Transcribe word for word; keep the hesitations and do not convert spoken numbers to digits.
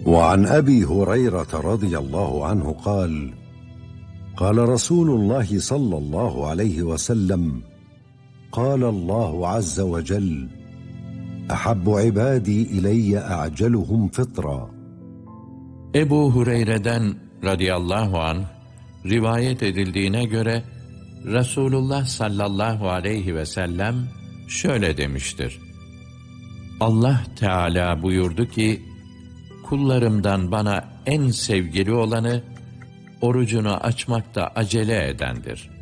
وعن أبي هريرة رضي الله عنه قال قال رسول الله صلى الله عليه وسلم قال الله عز وجل أحب عبادي إلي أعجلهم فطرا. Ebu Hureyre'den radıyallahu anh rivayet edildiğine göre Resulullah sallallahu aleyhi ve sellem şöyle demiştir: Allah Teala buyurdu ki, kullarımdan bana en sevgili olanı, orucunu açmakta acele edendir.